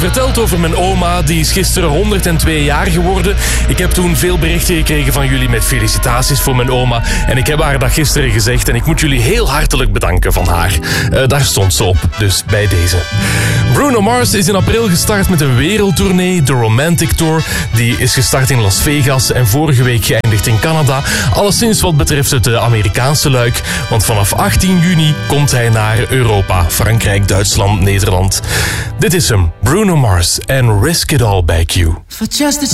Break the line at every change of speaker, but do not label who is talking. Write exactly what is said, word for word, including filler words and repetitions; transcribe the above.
Verteld over mijn oma, die is gisteren honderdtwee jaar geworden. Ik heb toen veel berichten gekregen van jullie met felicitaties voor mijn oma. En ik heb haar dat gisteren gezegd en ik moet jullie heel hartelijk bedanken van haar. Uh, daar stond ze op, dus bij deze. Bruno Mars is in april gestart met een wereldtournee, de Romantic Tour. Die is gestart in Las Vegas en vorige week geëindigd in Canada. Alleszins wat betreft het Amerikaanse luik. Want vanaf achttien juni komt hij naar Europa, Frankrijk, Duitsland, Nederland. Dit is hem, Bruno Mars en Risk It All by Q.